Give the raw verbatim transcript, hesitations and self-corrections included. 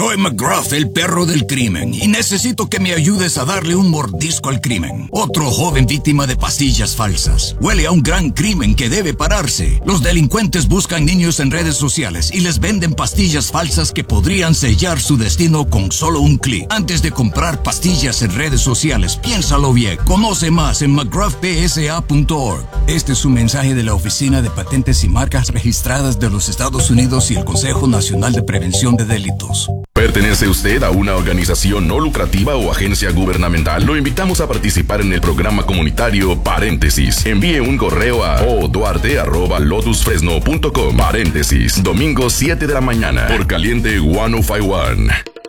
Soy McGruff, el perro del crimen, y necesito que me ayudes a darle un mordisco al crimen. Otro joven víctima de pastillas falsas. Huele a un gran crimen que debe pararse. Los delincuentes buscan niños en redes sociales y les venden pastillas falsas que podrían sellar su destino con solo un clic. Antes de comprar pastillas en redes sociales, piénsalo bien. Conoce más en mcgruff p s a punto org. Este es un mensaje de la Oficina de Patentes y Marcas Registradas de los Estados Unidos y el Consejo Nacional de Prevención de Delitos. ¿Pertenece usted a una organización no lucrativa o agencia gubernamental? Lo invitamos a participar en el programa comunitario Paréntesis. Envíe un correo a o duarte arroba lotus fresno punto com. Paréntesis, domingo siete de la mañana por Caliente ciento cincuenta y uno.